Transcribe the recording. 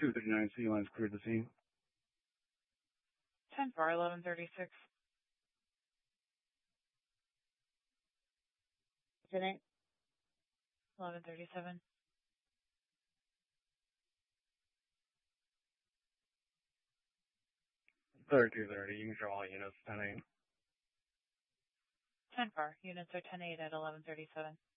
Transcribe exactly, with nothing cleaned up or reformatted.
two thirty-nine, City Lines cleared the scene. ten four, eleven thirty-six. ten eight. eleven thirty-seven. thirty-two thirty, you can show all units, ten eight. ten four, units are ten eight at eleven thirty-seven.